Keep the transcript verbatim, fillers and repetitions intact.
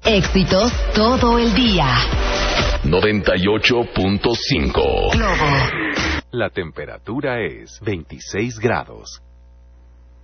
Éxitos todo el día. noventa y ocho punto cinco. Globo. La temperatura es veintiséis grados.